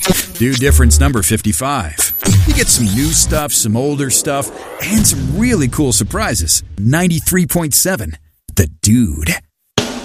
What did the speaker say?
Dude Difference number 55. You get some new stuff, some older stuff, and some really cool surprises. 93.7 The Dude.